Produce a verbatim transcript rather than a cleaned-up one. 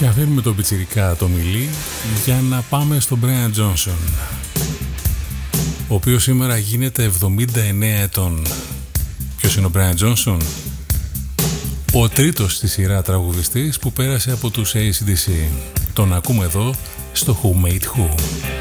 Και αφήνουμε τον πιτσιρικά το μιλί για να πάμε στον Brian Johnson, ο οποίος σήμερα γίνεται εβδομήντα εννέα ετών. Ποιος είναι ο Brian Johnson? Ο τρίτος στη σειρά τραγουδιστής που πέρασε από τους έι σι ντι σι. Τον ακούμε εδώ στο Who Made Who.